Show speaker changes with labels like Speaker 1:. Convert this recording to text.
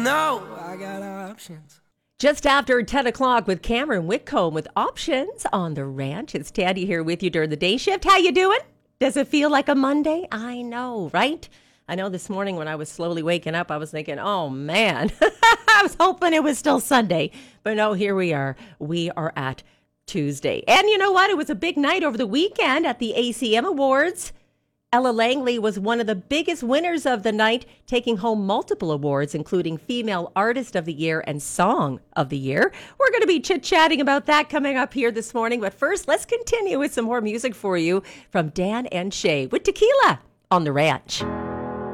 Speaker 1: know I got options.
Speaker 2: Just after 10 o'clock with Cameron Whitcomb with Options on the Ranch. It's Tandy here with you during the day shift. How you doing? Does it feel like a Monday? I know, right? I know this morning when I was slowly waking up, I was thinking, oh, man, I was hoping it was still Sunday. But no, here we are. We are at Tuesday. And you know what? It was a big night over the weekend at the ACM Awards. Ella Langley was one of the biggest winners of the night, taking home multiple awards, including Female Artist of the Year and Song of the Year. We're going to be chit-chatting about that coming up here this morning. But first, let's continue with some more music for you from Dan and Shay with Tequila on the Ranch.